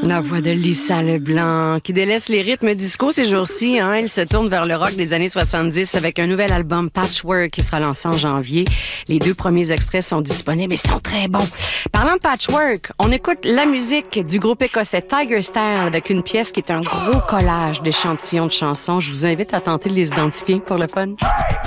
La voix de Lisa Leblanc, qui délaisse les rythmes disco ces jours-ci. Elle se tourne vers le rock des années 70 avec un nouvel album Patchwork qui sera lancé en janvier. Les 2 premiers extraits sont disponibles et sont très bons. Parlant de Patchwork, on écoute la musique du groupe écossais Tiger Style avec une pièce qui est un gros collage d'échantillons de chansons. Je vous invite à tenter de les identifier pour le fun.